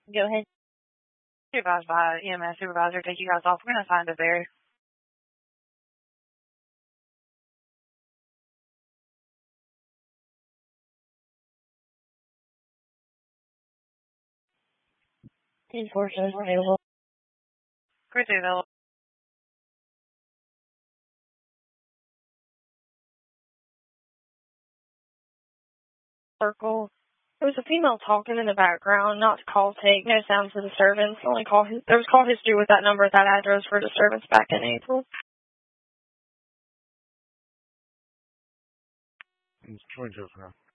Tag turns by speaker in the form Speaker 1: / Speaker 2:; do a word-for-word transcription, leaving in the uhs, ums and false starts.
Speaker 1: Go ahead.
Speaker 2: Supervised by E M S supervisor, take you guys off. We're going to find it there.
Speaker 1: ten four seven available.
Speaker 2: Chris available.
Speaker 1: Circle. There was a female talking in the background, not call take, no sounds of disturbance. Only call. There was call history with that number at that address for disturbance back in April.
Speaker 3: It's twenty-two now.